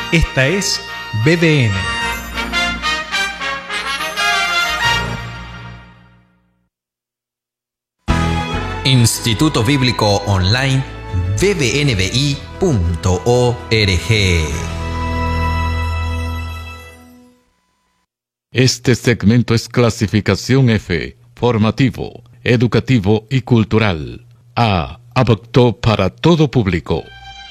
Esta es BBN. Instituto Bíblico Online bbnbi.org. Este segmento es clasificación F, formativo, educativo y cultural. A, apto para todo público.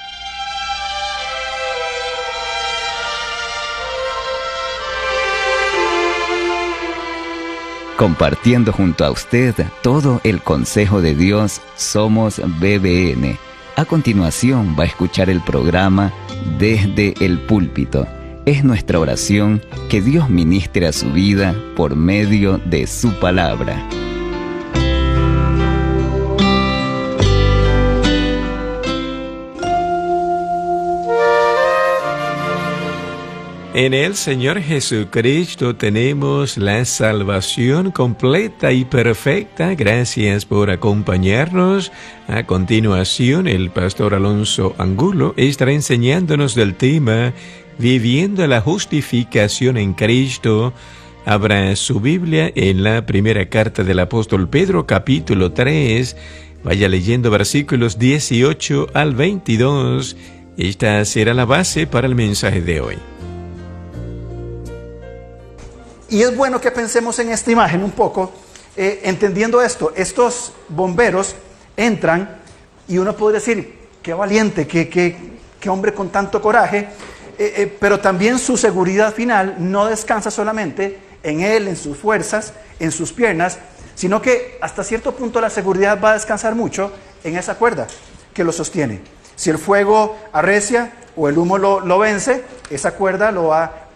Compartiendo junto a usted todo el consejo de Dios, somos BBN. A continuación va a escuchar el programa Desde el Púlpito. Es nuestra oración que Dios ministre a su vida por medio de su palabra. En el Señor Jesucristo tenemos la salvación completa y perfecta. Gracias por acompañarnos. A continuación, el pastor Alonso Angulo estará enseñándonos del tema Viviendo la justificación en Cristo. Abra su Biblia en la primera carta del apóstol Pedro, capítulo 3. Vaya leyendo versículos 18 al 22. Esta será la base para el mensaje de hoy. Y es bueno que pensemos en esta imagen un poco, entendiendo esto. Estos bomberos entran y uno puede decir, qué valiente, qué hombre con tanto coraje, pero también su seguridad final no descansa solamente en él, en sus fuerzas, en sus piernas, sino que hasta cierto punto la seguridad va a descansar mucho en esa cuerda que lo sostiene. Si el fuego arrecia o el humo lo vence, esa cuerda lo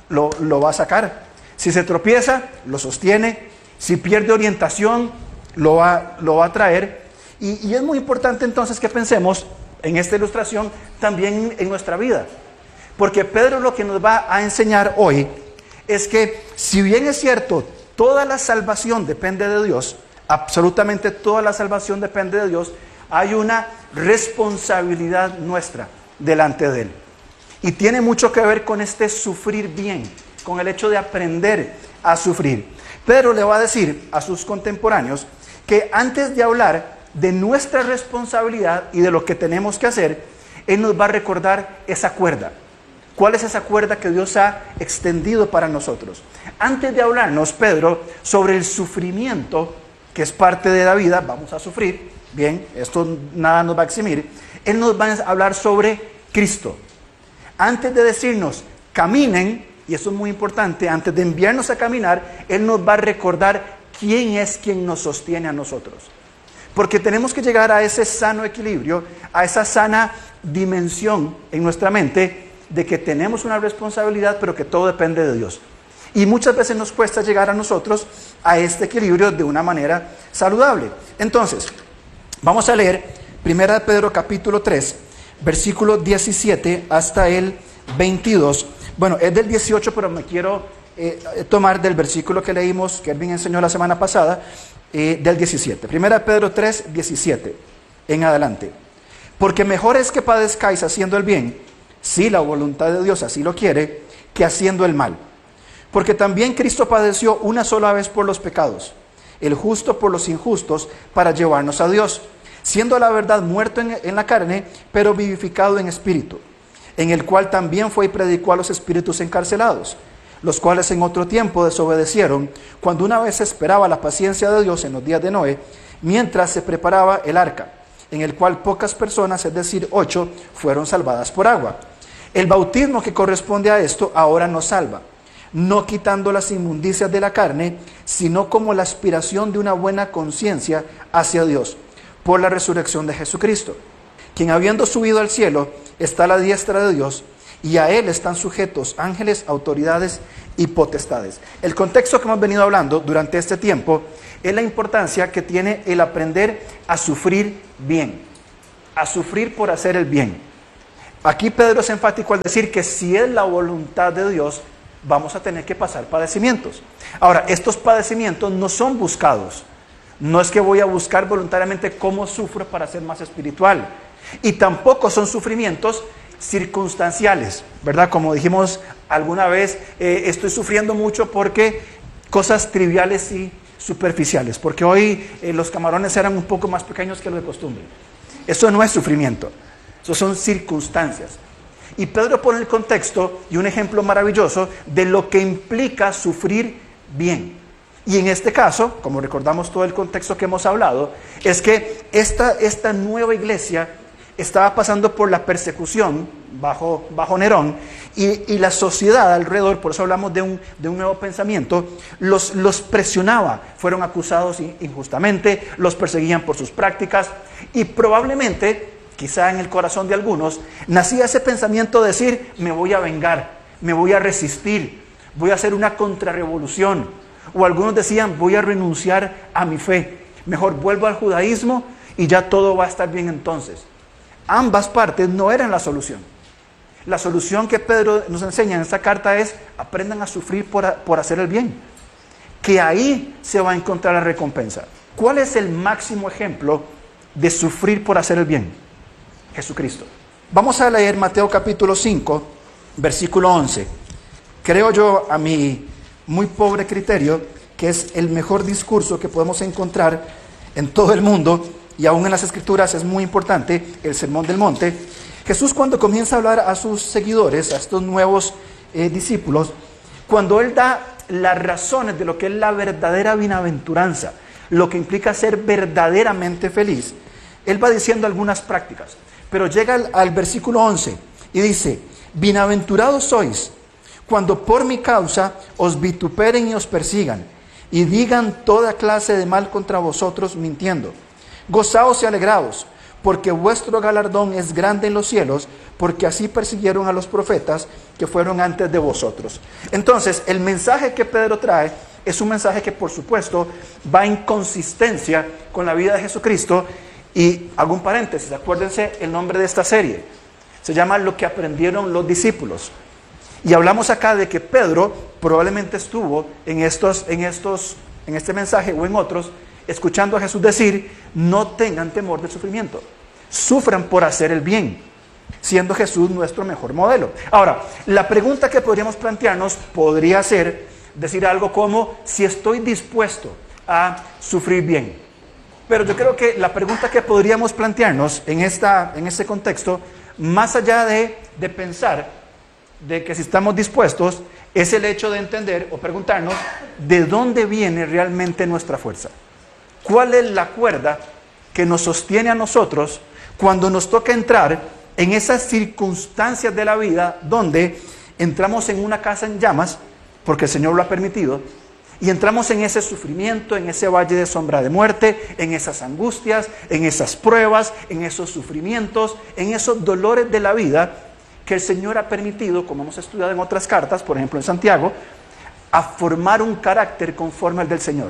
va a sacar. Si se tropieza, lo sostiene. Si pierde orientación, lo va a traer. Y es muy importante entonces que pensemos en esta ilustración también en nuestra vida. Porque Pedro lo que nos va a enseñar hoy es que, si bien es cierto, toda la salvación depende de Dios, absolutamente toda la salvación depende de Dios, hay una responsabilidad nuestra delante de Él. Y tiene mucho que ver con este sufrir bien, con el hecho de aprender a sufrir. Pedro le va a decir a sus contemporáneos que antes de hablar de nuestra responsabilidad y de lo que tenemos que hacer, él nos va a recordar esa cuerda. ¿Cuál es esa cuerda que Dios ha extendido para nosotros? Antes de hablarnos, Pedro, sobre el sufrimiento, que es parte de la vida, vamos a sufrir, bien, esto nada nos va a eximir, él nos va a hablar sobre Cristo. Antes de decirnos, caminen, y eso es muy importante, antes de enviarnos a caminar, Él nos va a recordar quién es quien nos sostiene a nosotros. Porque tenemos que llegar a ese sano equilibrio, a esa sana dimensión en nuestra mente de que tenemos una responsabilidad, pero que todo depende de Dios. Y muchas veces nos cuesta llegar a nosotros a este equilibrio de una manera saludable. Entonces, vamos a leer 1 Pedro capítulo 3, versículo 17 hasta el 22. Bueno, es del 18, pero me quiero tomar del versículo que leímos, que Erwin enseñó la semana pasada, del 17. 1 Pedro 3, 17, en adelante. Porque mejor es que padezcáis haciendo el bien, si la voluntad de Dios así lo quiere, que haciendo el mal. Porque también Cristo padeció una sola vez por los pecados, el justo por los injustos, para llevarnos a Dios, siendo a la verdad muerto en la carne, pero vivificado en espíritu, en el cual también fue y predicó a los espíritus encarcelados, los cuales en otro tiempo desobedecieron, cuando una vez se esperaba la paciencia de Dios en los días de Noé, mientras se preparaba el arca, en el cual pocas personas, es decir, 8, fueron salvadas por agua. El bautismo que corresponde a esto ahora nos salva, no quitando las inmundicias de la carne, sino como la aspiración de una buena conciencia hacia Dios, por la resurrección de Jesucristo, quien habiendo subido al cielo, está a la diestra de Dios, y a Él están sujetos ángeles, autoridades y potestades. El contexto que hemos venido hablando durante este tiempo es la importancia que tiene el aprender a sufrir bien, a sufrir por hacer el bien. Aquí Pedro es enfático al decir que si es la voluntad de Dios, vamos a tener que pasar padecimientos. Ahora, estos padecimientos no son buscados. No es que voy a buscar voluntariamente cómo sufro para ser más espiritual. Y tampoco son sufrimientos circunstanciales, ¿verdad? Como dijimos alguna vez, estoy sufriendo mucho porque cosas triviales y superficiales, porque hoy los camarones eran un poco más pequeños que lo de costumbre. Eso no es sufrimiento, eso son circunstancias. Y Pedro pone el contexto y un ejemplo maravilloso de lo que implica sufrir bien. Y en este caso, como recordamos todo el contexto que hemos hablado, es que esta nueva iglesia estaba pasando por la persecución bajo Nerón y la sociedad alrededor, por eso hablamos de un nuevo pensamiento, los presionaba, fueron acusados injustamente, los perseguían por sus prácticas y probablemente, quizá en el corazón de algunos, nacía ese pensamiento de decir, me voy a vengar, me voy a resistir, voy a hacer una contrarrevolución. O algunos decían, voy a renunciar a mi fe, mejor vuelvo al judaísmo y ya todo va a estar bien entonces. Ambas partes no eran la solución. La solución que Pedro nos enseña en esta carta es, aprendan a sufrir por hacer el bien, que ahí se va a encontrar la recompensa. ¿Cuál es el máximo ejemplo de sufrir por hacer el bien? Jesucristo. Vamos a leer Mateo capítulo 5, versículo 11. Creo yo, a mi muy pobre criterio, que es el mejor discurso que podemos encontrar en todo el mundo, y aún en las Escrituras es muy importante, el Sermón del Monte. Jesús, cuando comienza a hablar a sus seguidores, a estos nuevos discípulos, cuando Él da las razones de lo que es la verdadera bienaventuranza, lo que implica ser verdaderamente feliz, Él va diciendo algunas prácticas. Pero llega al versículo 11 y dice, bienaventurados sois cuando por mi causa os vituperen y os persigan, y digan toda clase de mal contra vosotros mintiendo. Gozaos y alegraos, porque vuestro galardón es grande en los cielos, porque así persiguieron a los profetas que fueron antes de vosotros. Entonces, el mensaje que Pedro trae es un mensaje que, por supuesto, va en consistencia con la vida de Jesucristo. Y hago un paréntesis, acuérdense el nombre de esta serie. Se llama Lo que aprendieron los discípulos. Y hablamos acá de que Pedro probablemente estuvo en este mensaje o en otros, escuchando a Jesús decir, no tengan temor del sufrimiento, sufran por hacer el bien, siendo Jesús nuestro mejor modelo. Ahora, la pregunta que podríamos plantearnos podría ser, decir algo como, si estoy dispuesto a sufrir bien. Pero yo creo que la pregunta que podríamos plantearnos en este contexto, más allá de pensar de que si estamos dispuestos, es el hecho de entender o preguntarnos de dónde viene realmente nuestra fuerza. ¿Cuál es la cuerda que nos sostiene a nosotros cuando nos toca entrar en esas circunstancias de la vida donde entramos en una casa en llamas, porque el Señor lo ha permitido, y entramos en ese sufrimiento, en ese valle de sombra de muerte, en esas angustias, en esas pruebas, en esos sufrimientos, en esos dolores de la vida que el Señor ha permitido, como hemos estudiado en otras cartas, por ejemplo en Santiago, a formar un carácter conforme al del Señor.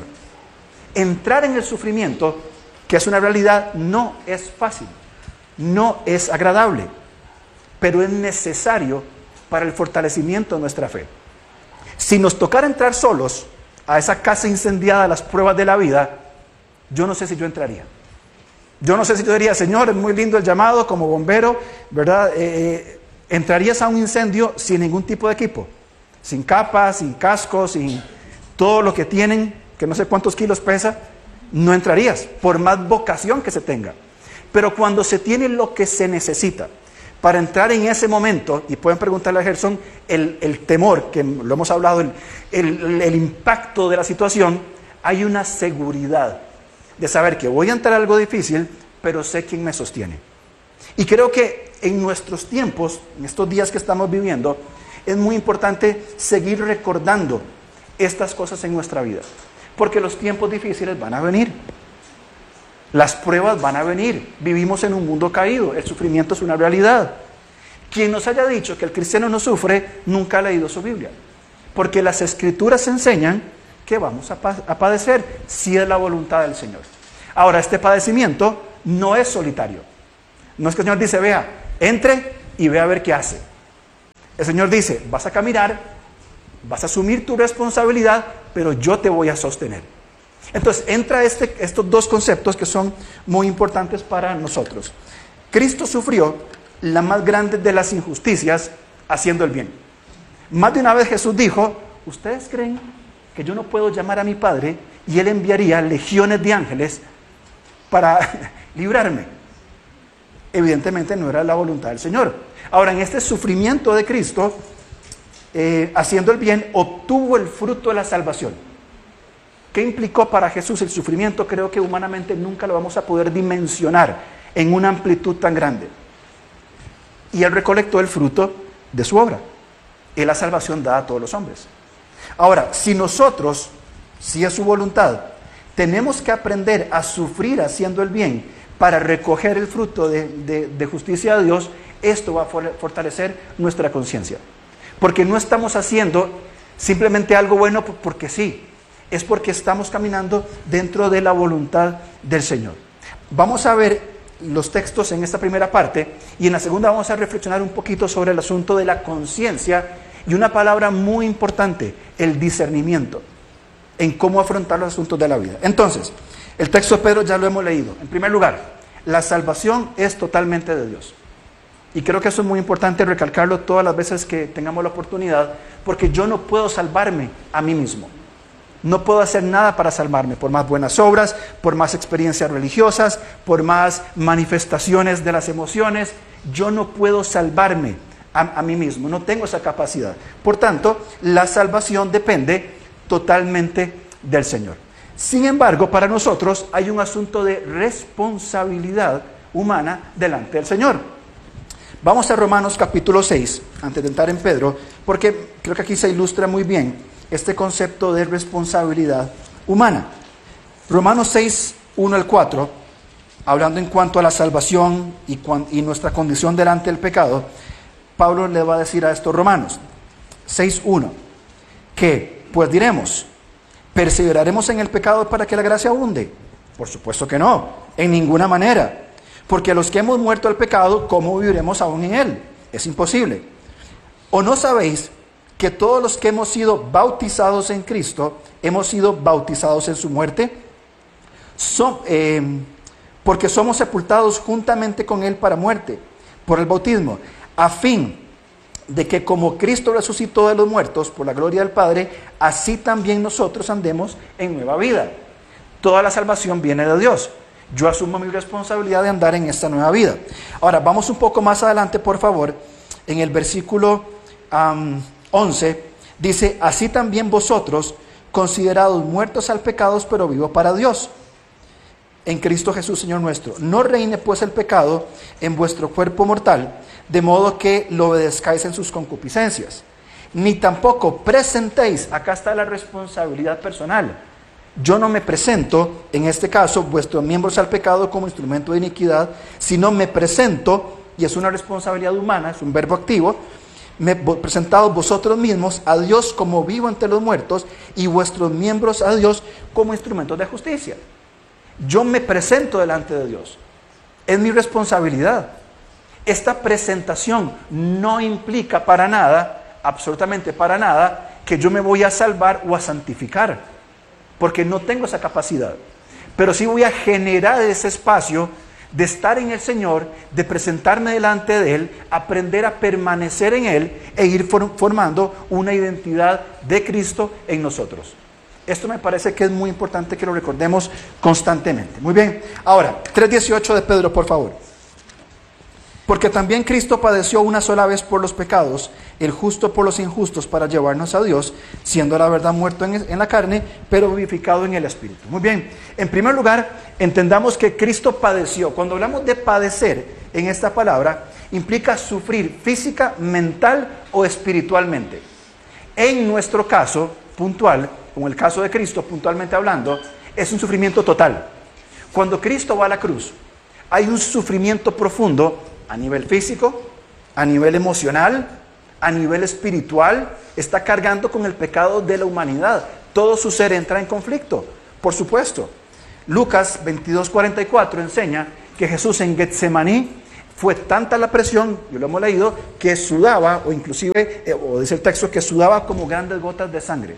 Entrar en el sufrimiento, que es una realidad, no es fácil, no es agradable, pero es necesario para el fortalecimiento de nuestra fe. Si nos tocara entrar solos a esa casa incendiada, a las pruebas de la vida, yo no sé si yo entraría. Yo no sé si yo diría, Señor, es muy lindo el llamado como bombero, ¿verdad? ¿Entrarías a un incendio sin ningún tipo de equipo? Sin capa, sin casco, sin todo lo que tienen, que no sé cuántos kilos pesa, no entrarías, por más vocación que se tenga. Pero cuando se tiene lo que se necesita para entrar en ese momento, y pueden preguntarle a Gerson, el temor, que lo hemos hablado, el impacto de la situación, hay una seguridad de saber que voy a entrar a algo difícil, pero sé quién me sostiene. Y creo que en nuestros tiempos, en estos días que estamos viviendo, es muy importante seguir recordando estas cosas en nuestra vida, porque los tiempos difíciles van a venir. Las pruebas van a venir. Vivimos en un mundo caído. El sufrimiento es una realidad. Quien nos haya dicho que el cristiano no sufre, nunca ha leído su Biblia. Porque las Escrituras enseñan que vamos a padecer si es la voluntad del Señor. Ahora, este padecimiento no es solitario. No es que el Señor dice, vea, entre y ve a ver qué hace. El Señor dice, vas a caminar, vas a asumir tu responsabilidad, pero yo te voy a sostener. Entonces entra estos dos conceptos que son muy importantes para nosotros. Cristo sufrió la más grande de las injusticias haciendo el bien. Más de una vez Jesús dijo, ¿ustedes creen que yo no puedo llamar a mi Padre y Él enviaría legiones de ángeles para librarme? Evidentemente no era la voluntad del Señor. Ahora, en este sufrimiento de Cristo, haciendo el bien, obtuvo el fruto de la salvación. ¿Qué implicó para Jesús el sufrimiento? Creo que humanamente nunca lo vamos a poder dimensionar en una amplitud tan grande. Y Él recolectó el fruto de su obra. Es la salvación dada a todos los hombres. Ahora, si nosotros, si es su voluntad, tenemos que aprender a sufrir haciendo el bien para recoger el fruto de justicia de Dios, esto va a fortalecer nuestra conciencia. Porque no estamos haciendo simplemente algo bueno porque sí, es porque estamos caminando dentro de la voluntad del Señor. Vamos a ver los textos en esta primera parte y en la segunda vamos a reflexionar un poquito sobre el asunto de la conciencia y una palabra muy importante, el discernimiento, en cómo afrontar los asuntos de la vida. Entonces, el texto de Pedro ya lo hemos leído. En primer lugar, la salvación es totalmente de Dios. Y creo que eso es muy importante recalcarlo todas las veces que tengamos la oportunidad, porque yo no puedo salvarme a mí mismo. No puedo hacer nada para salvarme, por más buenas obras, por más experiencias religiosas, por más manifestaciones de las emociones. Yo no puedo salvarme a mí mismo, no tengo esa capacidad. Por tanto, la salvación depende totalmente del Señor. Sin embargo, para nosotros hay un asunto de responsabilidad humana delante del Señor. Vamos a Romanos capítulo 6, antes de entrar en Pedro, porque creo que aquí se ilustra muy bien este concepto de responsabilidad humana. Romanos 6, 1 al 4, hablando en cuanto a la salvación y nuestra condición delante del pecado, Pablo le va a decir a estos romanos, 6, 1, que pues diremos, ¿perseveraremos en el pecado para que la gracia abunde? Por supuesto que no, en ninguna manera. Porque los que hemos muerto al pecado, ¿cómo viviremos aún en él? Es imposible. ¿O no sabéis que todos los que hemos sido bautizados en Cristo, hemos sido bautizados en su muerte? Porque somos sepultados juntamente con él para muerte, por el bautismo, a fin de que como Cristo resucitó de los muertos por la gloria del Padre, así también nosotros andemos en nueva vida. Toda la salvación viene de Dios. Yo asumo mi responsabilidad de andar en esta nueva vida. Ahora, vamos un poco más adelante, por favor. En el versículo 11, dice, así también vosotros, considerados muertos al pecado, pero vivos para Dios, en Cristo Jesús, Señor nuestro. No reine pues el pecado en vuestro cuerpo mortal, de modo que lo obedezcáis en sus concupiscencias. Ni tampoco presentéis, acá está la responsabilidad personal. Yo no me presento, en este caso, vuestros miembros al pecado como instrumento de iniquidad, sino me presento, y es una responsabilidad humana, es un verbo activo, presentados vosotros mismos a Dios como vivo entre los muertos, y vuestros miembros a Dios como instrumentos de justicia. Yo me presento delante de Dios. Es mi responsabilidad. Esta presentación no implica para nada, absolutamente para nada, que yo me voy a salvar o a santificar, porque no tengo esa capacidad. Pero sí voy a generar ese espacio de estar en el Señor, de presentarme delante de Él, aprender a permanecer en Él e ir formando una identidad de Cristo en nosotros. Esto me parece que es muy importante que lo recordemos constantemente. Muy bien. Ahora, 3:18 de Pedro, por favor. Porque también Cristo padeció una sola vez por los pecados, el justo por los injustos, para llevarnos a Dios, siendo la verdad muerto en la carne, pero vivificado en el Espíritu. Muy bien. En primer lugar, entendamos que Cristo padeció. Cuando hablamos de padecer en esta palabra, implica sufrir física, mental o espiritualmente. En nuestro caso puntual, como el caso de Cristo, puntualmente hablando, es un sufrimiento total. Cuando Cristo va a la cruz, hay un sufrimiento profundo a nivel físico, a nivel emocional, a nivel espiritual. Está cargando con el pecado de la humanidad. Todo su ser entra en conflicto, por supuesto. Lucas 22:44 enseña que Jesús en Getsemaní fue tanta la presión, y lo hemos leído, que sudaba, o inclusive, o dice el texto, que sudaba como grandes gotas de sangre.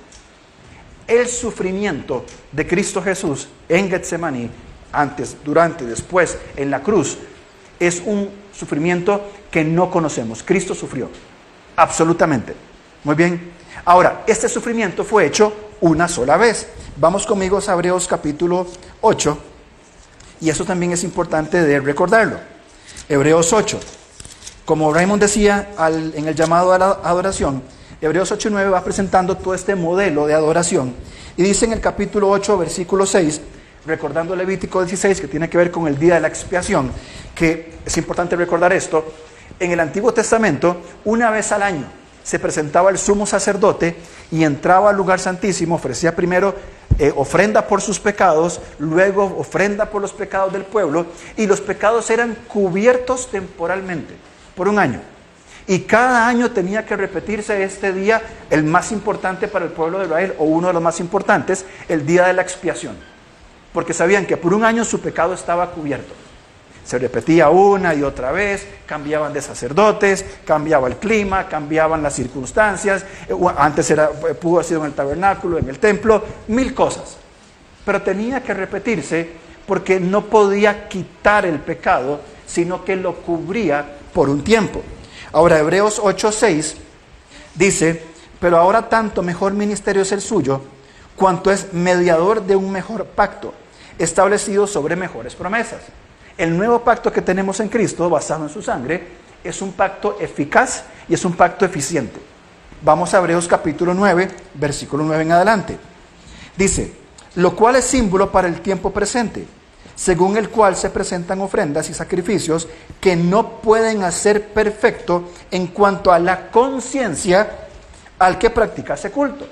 El sufrimiento de Cristo Jesús en Getsemaní, antes, durante, después, en la cruz, es un sufrimiento que no conocemos. Cristo sufrió, absolutamente. Muy bien. Ahora, este sufrimiento fue hecho una sola vez. Vamos conmigo a Hebreos capítulo 8, y eso también es importante de recordarlo. Hebreos 8. Como Raymond decía en el llamado a la adoración, Hebreos 8 y 9 va presentando todo este modelo de adoración. Y dice en el capítulo 8, versículo 6, recordando Levítico 16, que tiene que ver con el día de la expiación, que es importante recordar esto. En el Antiguo Testamento, una vez al año, se presentaba el sumo sacerdote y entraba al lugar santísimo, ofrecía primero ofrenda por sus pecados, luego ofrenda por los pecados del pueblo, y los pecados eran cubiertos temporalmente, por un año. Y cada año tenía que repetirse este día, el más importante para el pueblo de Israel, o uno de los más importantes, el día de la expiación. Porque sabían que por un año su pecado estaba cubierto. Se repetía una y otra vez, cambiaban de sacerdotes, cambiaba el clima, cambiaban las circunstancias. Antes pudo haber sido en el tabernáculo, en el templo, 1000 cosas. Pero tenía que repetirse porque no podía quitar el pecado, sino que lo cubría por un tiempo. Ahora, Hebreos 8:6 dice, pero ahora tanto mejor ministerio es el suyo, cuanto es mediador de un mejor pacto, establecido sobre mejores promesas. El nuevo pacto que tenemos en Cristo, basado en su sangre, es un pacto eficaz y es un pacto eficiente. Vamos a Hebreos capítulo 9, versículo 9 en adelante. Dice, lo cual es símbolo para el tiempo presente, según el cual se presentan ofrendas y sacrificios que no pueden hacer perfecto en cuanto a la conciencia al que practicase culto.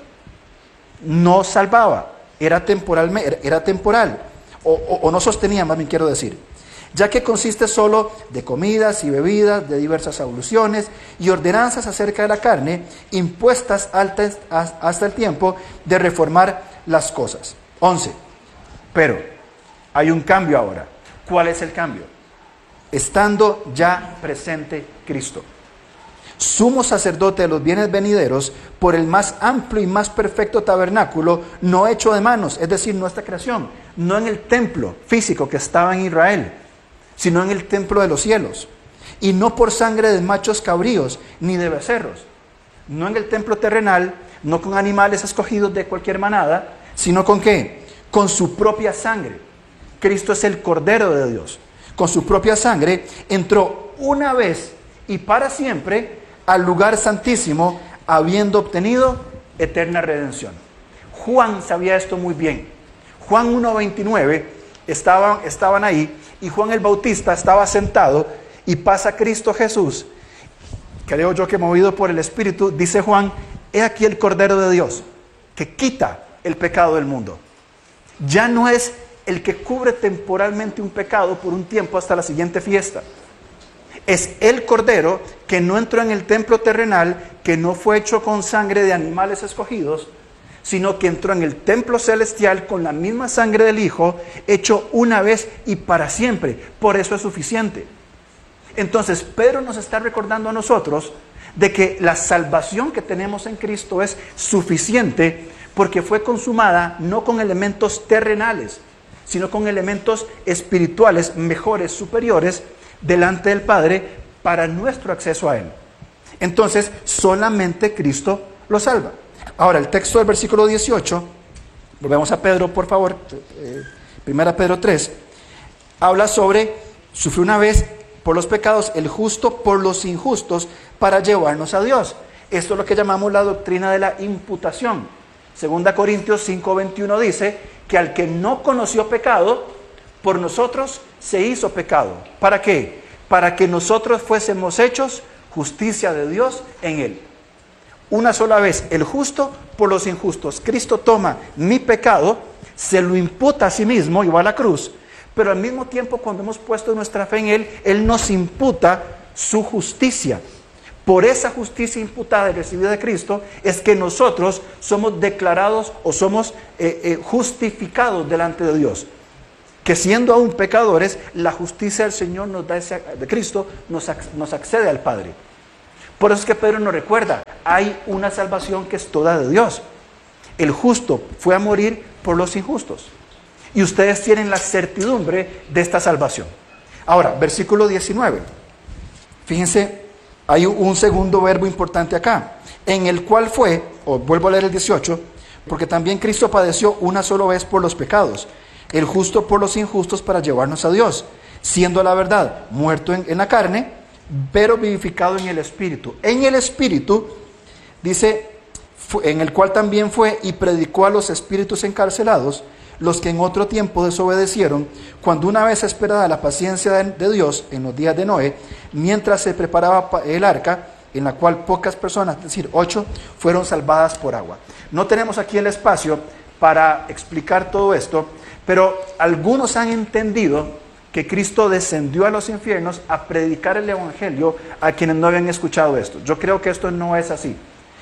No salvaba, era temporal, o no sostenía, más bien quiero decir, ya que consiste solo de comidas y bebidas, de diversas abluciones y ordenanzas acerca de la carne, impuestas hasta el tiempo de reformar las cosas. 11. Pero hay un cambio ahora. ¿Cuál es el cambio? Estando ya presente Cristo, sumo sacerdote de los bienes venideros, por el más amplio y más perfecto tabernáculo, no hecho de manos, es decir, nuestra creación, no en el templo físico que estaba en Israel, sino en el templo de los cielos, y no por sangre de machos cabríos, ni de becerros, no en el templo terrenal, no con animales escogidos de cualquier manada, sino con ¿qué? Con su propia sangre. Cristo es el Cordero de Dios. Con su propia sangre entró una vez y para siempre al lugar santísimo, habiendo obtenido eterna redención. Juan sabía esto muy bien. Juan 1:29 estaban ahí, y Juan el Bautista estaba sentado, y pasa Cristo Jesús, creo yo que movido por el Espíritu, dice Juan, he aquí el Cordero de Dios, que quita el pecado del mundo. Ya no es el que cubre temporalmente un pecado por un tiempo hasta la siguiente fiesta. Es el Cordero que no entró en el templo terrenal, que no fue hecho con sangre de animales escogidos, sino que entró en el templo celestial con la misma sangre del Hijo, hecho una vez y para siempre. Por eso es suficiente. Entonces, Pedro nos está recordando a nosotros de que la salvación que tenemos en Cristo es suficiente, porque fue consumada no con elementos terrenales, sino con elementos espirituales mejores, superiores, delante del Padre, para nuestro acceso a Él. Entonces, solamente Cristo lo salva. Ahora, el texto del versículo 18, volvemos a Pedro, por favor, 1 Pedro 3, habla sobre, sufrió una vez por los pecados, el justo por los injustos, para llevarnos a Dios. Esto es lo que llamamos la doctrina de la imputación. 2 Corintios 5:21 dice que al que no conoció pecado, por nosotros se hizo pecado. ¿Para qué? Para que nosotros fuésemos hechos justicia de Dios en Él. Una sola vez, el justo por los injustos. Cristo toma mi pecado, se lo imputa a sí mismo y va a la cruz, pero al mismo tiempo, cuando hemos puesto nuestra fe en Él, Él nos imputa su justicia. Por esa justicia imputada y recibida de Cristo, es que nosotros somos declarados o somos justificados delante de Dios. Que siendo aún pecadores, la justicia del Señor de Cristo nos accede al Padre. Por eso es que Pedro nos recuerda, hay una salvación que es toda de Dios. El justo fue a morir por los injustos. Y ustedes tienen la certidumbre de esta salvación. Ahora, versículo 19. Fíjense, hay un segundo verbo importante acá, en el cual fue, o vuelvo a leer el 18, porque también Cristo padeció una sola vez por los pecados, el justo por los injustos para llevarnos a Dios, siendo la verdad muerto en la carne, pero vivificado en el Espíritu. En el Espíritu, dice, en el cual también fue y predicó a los espíritus encarcelados, los que en otro tiempo desobedecieron, cuando una vez esperada la paciencia de Dios en los días de Noé, mientras se preparaba el arca, en la cual pocas personas, es decir, 8, fueron salvadas por agua. No tenemos aquí el espacio para explicar todo esto, pero algunos han entendido que Cristo descendió a los infiernos a predicar el Evangelio a quienes no habían escuchado esto. Yo creo que esto no es así.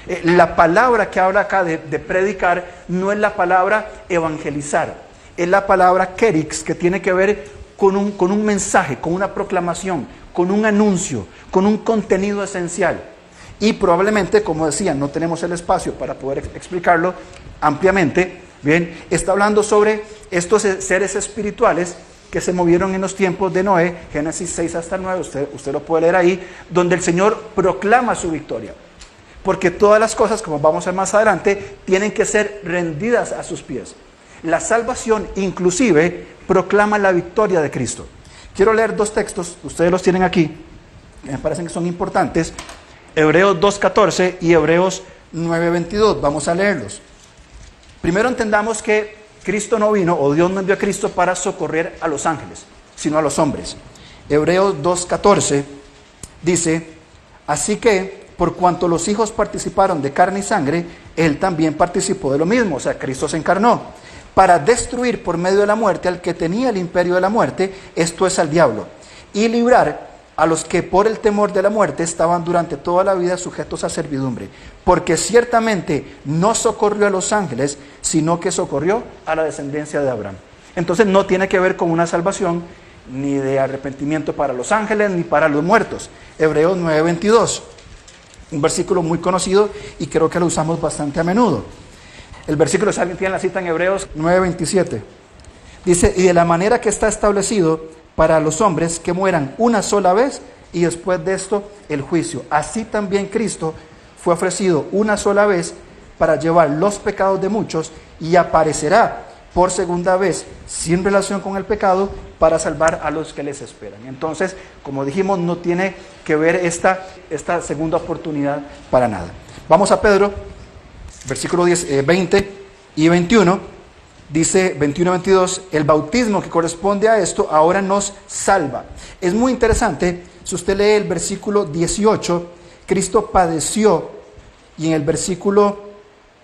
La palabra que habla acá de predicar no es la palabra evangelizar, es la palabra kerix, que tiene que ver con un mensaje, con una proclamación, con un anuncio, con un contenido esencial. Y probablemente, como decía, no tenemos el espacio para poder explicarlo ampliamente. Bien, está hablando sobre estos seres espirituales que se movieron en los tiempos de Noé, Génesis 6 hasta el 9, usted lo puede leer ahí, donde el Señor proclama su victoria. Porque todas las cosas, como vamos a ver más adelante, tienen que ser rendidas a sus pies. La salvación inclusive proclama la victoria de Cristo. Quiero leer 2 textos, ustedes los tienen aquí, que me parecen que son importantes. Hebreos 2:14 y Hebreos 9:22. Vamos a leerlos. Primero entendamos que Cristo no vino, o Dios no envió a Cristo para socorrer a los ángeles, sino a los hombres. Hebreos 2:14 dice, así que por cuanto los hijos participaron de carne y sangre, Él también participó de lo mismo, o sea, Cristo se encarnó, para destruir por medio de la muerte al que tenía el imperio de la muerte, esto es al diablo, y librar a los que por el temor de la muerte estaban durante toda la vida sujetos a servidumbre, porque ciertamente no socorrió a los ángeles, sino que socorrió a la descendencia de Abraham. Entonces no tiene que ver con una salvación ni de arrepentimiento para los ángeles ni para los muertos. Hebreos 9:22. Un versículo muy conocido y creo que lo usamos bastante a menudo. El versículo, si alguien tiene la cita en Hebreos 9:27, dice, y de la manera que está establecido para los hombres que mueran una sola vez y después de esto el juicio. Así también Cristo fue ofrecido una sola vez para llevar los pecados de muchos y aparecerá por segunda vez sin relación con el pecado para salvar a los que les esperan. Entonces, como dijimos, no tiene que ver esta segunda oportunidad para nada. Vamos a Pedro, versículo 20 y 21, dice 21-22, el bautismo que corresponde a esto ahora nos salva. Es muy interesante, si usted lee el versículo 18, Cristo padeció, y en el versículo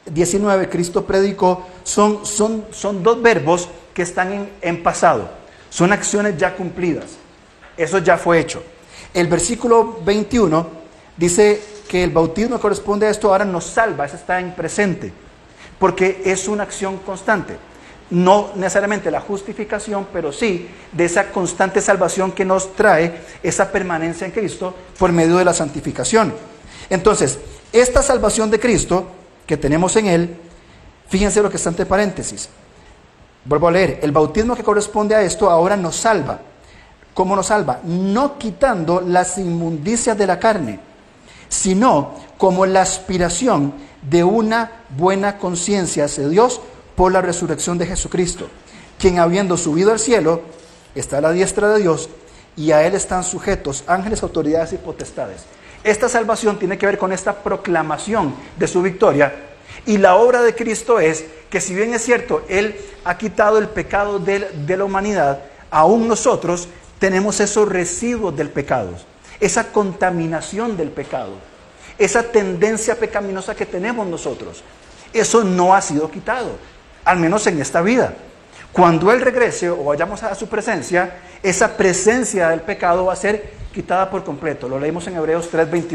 19 Cristo predicó. Son 2 verbos que están en pasado, son acciones ya cumplidas, eso ya fue hecho. El versículo 21 dice que el bautismo corresponde a esto ahora nos salva, eso está en presente, porque es una acción constante, no necesariamente la justificación, pero sí de esa constante salvación que nos trae esa permanencia en Cristo por medio de la santificación. Entonces, esta salvación de Cristo que tenemos en Él, fíjense lo que está entre paréntesis. Vuelvo a leer, el bautismo que corresponde a esto ahora nos salva. ¿Cómo nos salva? No quitando las inmundicias de la carne, sino como la aspiración de una buena conciencia hacia Dios por la resurrección de Jesucristo, quien habiendo subido al cielo, está a la diestra de Dios, y a Él están sujetos ángeles, autoridades y potestades. Esta salvación tiene que ver con esta proclamación de su victoria, y la obra de Cristo es que, si bien es cierto, Él ha quitado el pecado de la humanidad, aún nosotros tenemos esos residuos del pecado, esa contaminación del pecado, esa tendencia pecaminosa que tenemos nosotros. Eso no ha sido quitado, al menos en esta vida. Cuando Él regrese o vayamos a su presencia, esa presencia del pecado va a ser quitada por completo. Lo leímos en Hebreos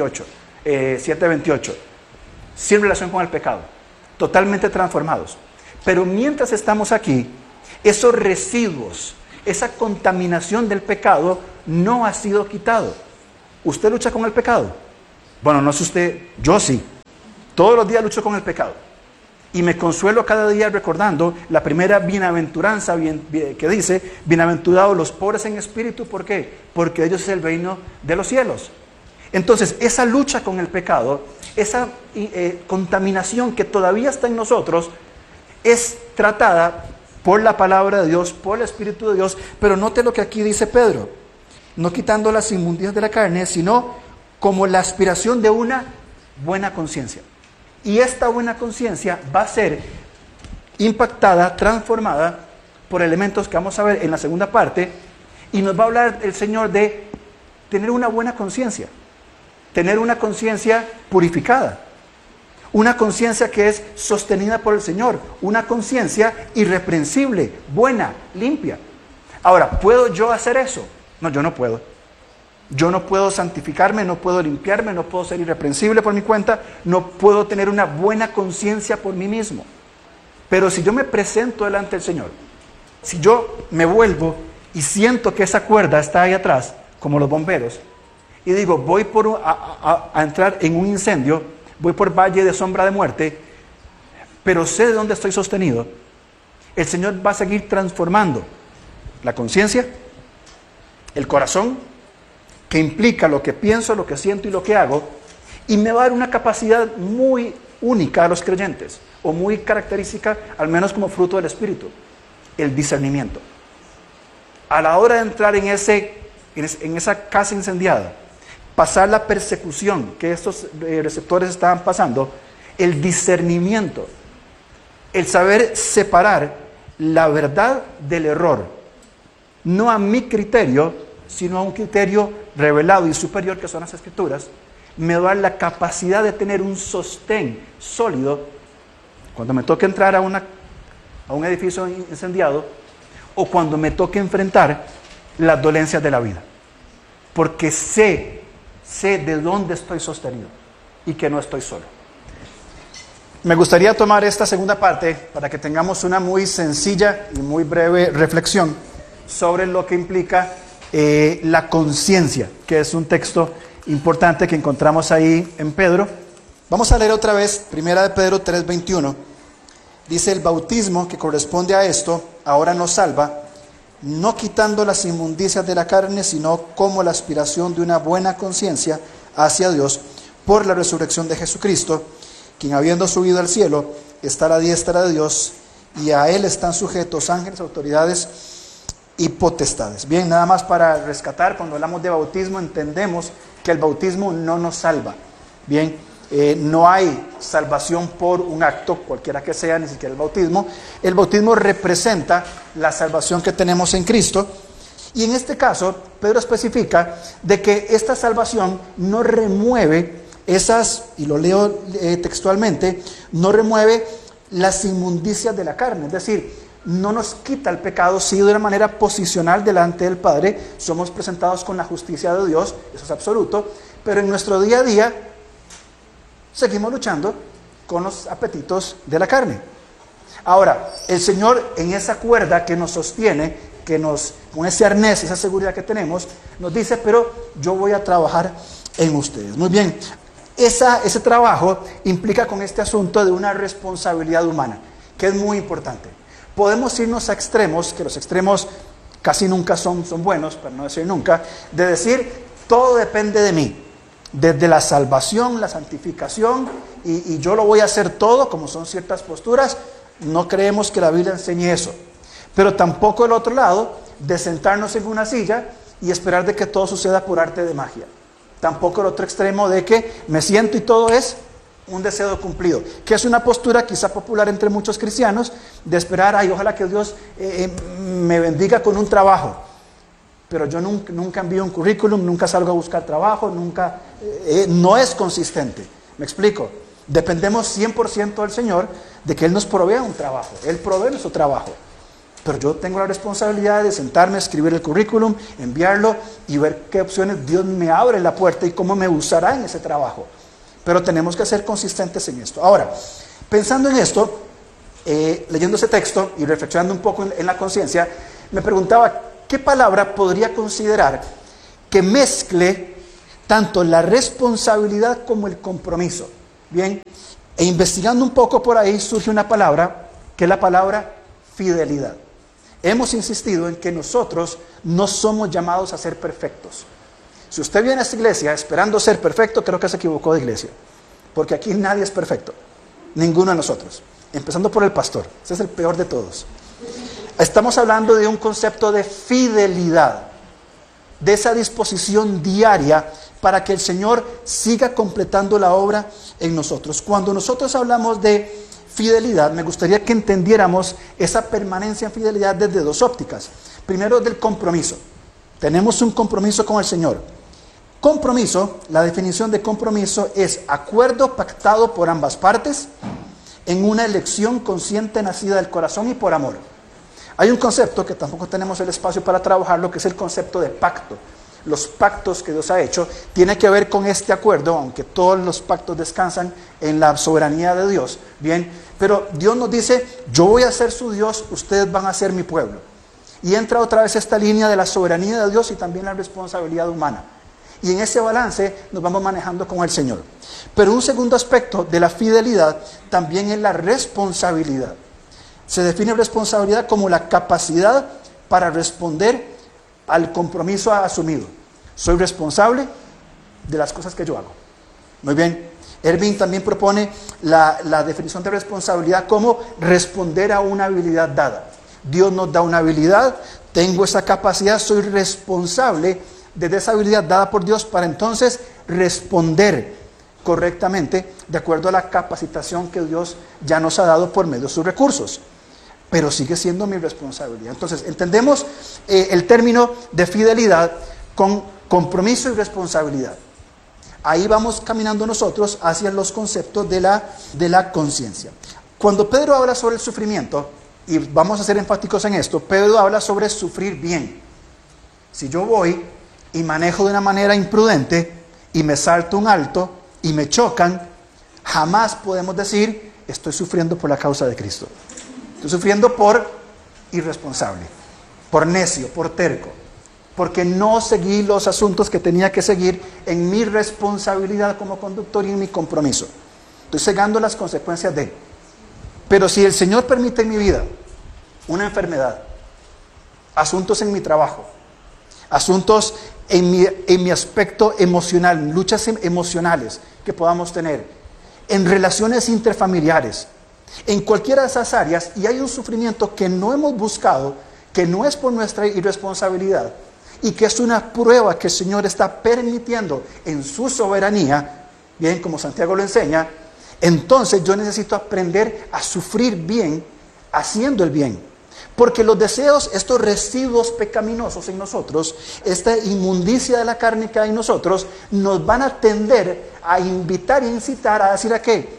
7:28, sin relación con el pecado, totalmente transformados. Pero mientras estamos aquí, esos residuos, esa contaminación del pecado no ha sido quitado. ¿Usted lucha con el pecado? Bueno, no sé usted, yo sí. Todos los días lucho con el pecado. Y me consuelo cada día recordando la primera bienaventuranza que dice, bienaventurados los pobres en espíritu. ¿Por qué? Porque ellos es el reino de los cielos. Entonces, esa lucha con el pecado, esa contaminación que todavía está en nosotros, es tratada por la palabra de Dios, por el Espíritu de Dios, pero note lo que aquí dice Pedro, no quitando las inmundicias de la carne, sino como la aspiración de una buena conciencia. Y esta buena conciencia va a ser impactada, transformada por elementos que vamos a ver en la segunda parte, y nos va a hablar el Señor de tener una buena conciencia, tener una conciencia purificada, una conciencia que es sostenida por el Señor, una conciencia irreprensible, buena, limpia. Ahora, ¿puedo yo hacer eso? No, yo no puedo. Yo no puedo santificarme, no puedo limpiarme, no puedo ser irreprensible por mi cuenta, no puedo tener una buena conciencia por mí mismo. Pero si yo me presento delante del Señor, si yo me vuelvo y siento que esa cuerda está ahí atrás, como los bomberos, y digo, voy a entrar en un incendio, voy por valle de sombra de muerte, pero sé de dónde estoy sostenido, el Señor va a seguir transformando la conciencia, el corazón, que implica lo que pienso, lo que siento y lo que hago, y me va a dar una capacidad muy única a los creyentes, o muy característica, al menos como fruto del Espíritu, el discernimiento. A la hora de entrar en esa casa incendiada, pasar la persecución que estos receptores estaban pasando, el discernimiento, el saber separar la verdad del error, no a mi criterio, sino a un criterio revelado y superior que son las Escrituras, me da la capacidad de tener un sostén sólido cuando me toque entrar a un edificio incendiado o cuando me toque enfrentar las dolencias de la vida, porque sé de dónde estoy sostenido y que no estoy solo. Me gustaría tomar esta segunda parte para que tengamos una muy sencilla y muy breve reflexión sobre lo que implica la conciencia, que es un texto importante que encontramos ahí en Pedro. Vamos a leer otra vez, 1 de Pedro 3:21. Dice: el bautismo que corresponde a esto ahora nos salva, no quitando las inmundicias de la carne, sino como la aspiración de una buena conciencia hacia Dios por la resurrección de Jesucristo, quien habiendo subido al cielo está a la diestra de Dios, y a él están sujetos ángeles, autoridades y potestades. Bien, nada más para rescatar, cuando hablamos de bautismo entendemos que el bautismo no nos salva. Bien, no hay salvación por un acto, cualquiera que sea, ni siquiera el bautismo. El bautismo representa la salvación que tenemos en Cristo. Y en este caso, Pedro especifica de que esta salvación no remueve y lo leo textualmente, no remueve las inmundicias de la carne. Es decir, no nos quita el pecado, sí, de una manera posicional delante del Padre. Somos presentados con la justicia de Dios, eso es absoluto. Pero en nuestro día a día seguimos luchando con los apetitos de la carne. Ahora, el Señor en esa cuerda que nos sostiene, con ese arnés, esa seguridad que tenemos, nos dice, pero yo voy a trabajar en ustedes. Muy bien, ese trabajo implica con este asunto de una responsabilidad humana, que es muy importante. Podemos irnos a extremos, que los extremos casi nunca son buenos, para no decir nunca, de decir, todo depende de mí. Desde la salvación, la santificación, y yo lo voy a hacer todo, como son ciertas posturas. No creemos que la Biblia enseñe eso. Pero tampoco el otro lado, de sentarnos en una silla y esperar de que todo suceda por arte de magia. Tampoco el otro extremo de que me siento y todo es un deseo cumplido, que es una postura quizá popular entre muchos cristianos, de esperar, ojalá que Dios me bendiga con un trabajo. Pero yo nunca envío un currículum, nunca salgo a buscar trabajo, no es consistente. ¿Me explico? Dependemos 100% del Señor, de que Él nos provea un trabajo. Él provee nuestro trabajo. Pero yo tengo la responsabilidad de sentarme, escribir el currículum, enviarlo y ver qué opciones Dios me abre la puerta y cómo me usará en ese trabajo. Pero tenemos que ser consistentes en esto. Ahora, pensando en esto, leyendo ese texto y reflexionando un poco en la conciencia, me preguntaba, ¿qué palabra podría considerar que mezcle tanto la responsabilidad como el compromiso? Bien, e investigando un poco por ahí surge una palabra, que es la palabra fidelidad. Hemos insistido en que nosotros no somos llamados a ser perfectos. Si usted viene a esta iglesia esperando ser perfecto, creo que se equivocó de iglesia. Porque aquí nadie es perfecto. Ninguno de nosotros. Empezando por el pastor. Ese es el peor de todos. Estamos hablando de un concepto de fidelidad. De esa disposición diaria para que el Señor siga completando la obra en nosotros. Cuando nosotros hablamos de fidelidad, me gustaría que entendiéramos esa permanencia en fidelidad desde dos ópticas. Primero, del compromiso. Tenemos un compromiso con el Señor. Compromiso, la definición de compromiso es acuerdo pactado por ambas partes en una elección consciente nacida del corazón y por amor. Hay un concepto que tampoco tenemos el espacio para trabajarlo, que es el concepto de pacto. Los pactos que Dios ha hecho tiene que ver con este acuerdo, aunque todos los pactos descansan en la soberanía de Dios, bien, pero Dios nos dice, yo voy a ser su Dios, ustedes van a ser mi pueblo. Y entra otra vez esta línea de la soberanía de Dios y también la responsabilidad humana. Y en ese balance nos vamos manejando con el Señor. Pero un segundo aspecto de la fidelidad también es la responsabilidad. Se define responsabilidad como la capacidad para responder al compromiso asumido. Soy responsable de las cosas que yo hago. Muy bien. Erwin también propone la definición de responsabilidad como responder a una habilidad dada. Dios nos da una habilidad, tengo esa capacidad, soy responsable de esa habilidad dada por Dios para entonces responder correctamente de acuerdo a la capacitación que Dios ya nos ha dado por medio de sus recursos. Pero sigue siendo mi responsabilidad. Entonces, entendemos el término de fidelidad con compromiso y responsabilidad. Ahí vamos caminando nosotros hacia los conceptos de la conciencia. Cuando Pedro habla sobre el sufrimiento, y vamos a ser enfáticos en esto, Pedro habla sobre sufrir bien. Si yo voy y manejo de una manera imprudente y me salto un alto y me chocan, jamás podemos decir, estoy sufriendo por la causa de Cristo. Estoy sufriendo por irresponsable, por necio, por terco, porque no seguí los asuntos que tenía que seguir en mi responsabilidad como conductor y en mi compromiso. Estoy cegando las consecuencias de. Pero si el Señor permite en mi vida una enfermedad, asuntos en mi trabajo, asuntos en mi aspecto emocional, luchas emocionales que podamos tener, en relaciones interfamiliares, en cualquiera de esas áreas, y hay un sufrimiento que no hemos buscado, que no es por nuestra irresponsabilidad, y que es una prueba que el Señor está permitiendo en su soberanía, bien como Santiago lo enseña, entonces yo necesito aprender a sufrir bien, haciendo el bien. Porque los deseos, estos residuos pecaminosos en nosotros, esta inmundicia de la carne que hay en nosotros, nos van a tender a invitar e incitar a decir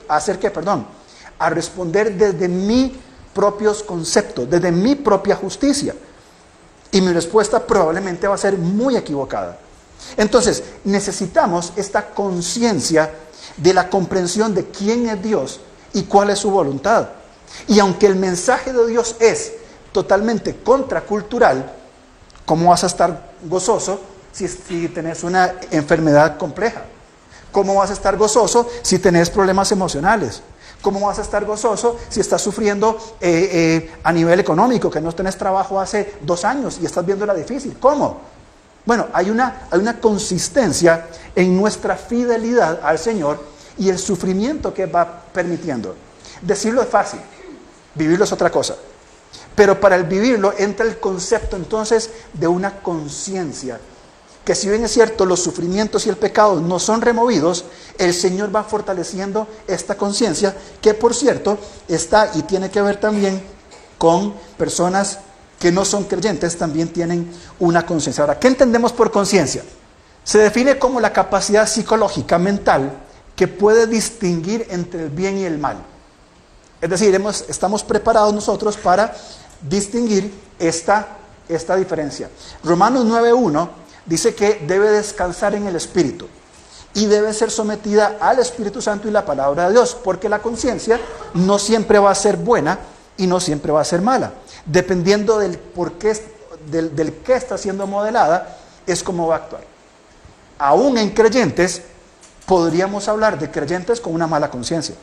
a responder desde mis propios conceptos, desde mi propia justicia. Y mi respuesta probablemente va a ser muy equivocada. Entonces, necesitamos esta conciencia de la comprensión de quién es Dios y cuál es su voluntad. Y aunque el mensaje de Dios es totalmente contracultural, ¿cómo vas a estar gozoso si tenés una enfermedad compleja? ¿Cómo vas a estar gozoso si tenés problemas emocionales? ¿Cómo vas a estar gozoso si estás sufriendo a nivel económico, que no tenés trabajo hace 2 años y estás viéndola difícil? ¿Cómo? Bueno, hay una consistencia en nuestra fidelidad al Señor y el sufrimiento que va permitiendo. Decirlo es fácil, vivirlo es otra cosa. Pero para el vivirlo entra el concepto entonces de una conciencia, que si bien es cierto los sufrimientos y el pecado no son removidos, el Señor va fortaleciendo esta conciencia, que por cierto está y tiene que ver también con personas que no son creyentes, también tienen una conciencia. Ahora, ¿qué entendemos por conciencia? Se define como la capacidad psicológica, mental, que puede distinguir entre el bien y el mal. Es decir, estamos preparados nosotros para distinguir esta diferencia. Romanos 9:1 dice que debe descansar en el Espíritu y debe ser sometida al Espíritu Santo y la palabra de Dios, porque la conciencia no siempre va a ser buena y no siempre va a ser mala. Dependiendo del por qué, del qué está siendo modelada, es cómo va a actuar. Aún en creyentes, podríamos hablar de creyentes con una mala conciencia.